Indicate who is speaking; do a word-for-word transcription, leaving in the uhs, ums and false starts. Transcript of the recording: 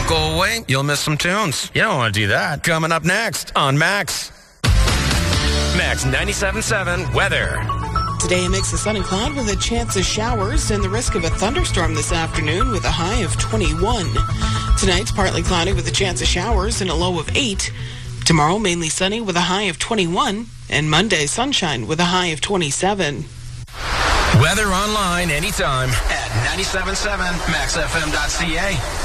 Speaker 1: Don't go away. You'll miss some tunes. You don't want to do that. Coming up next on Max. Max ninety-seven point seven weather.
Speaker 2: Today, a mix of sun and cloud with a chance of showers and the risk of a thunderstorm this afternoon with a high of twenty-one. Tonight's partly cloudy with a chance of showers and a low of eight. Tomorrow, mainly sunny with a high of twenty-one. And Monday, sunshine with a high of twenty-seven.
Speaker 1: Weather online anytime at ninety-seven point seven max f m dot c a.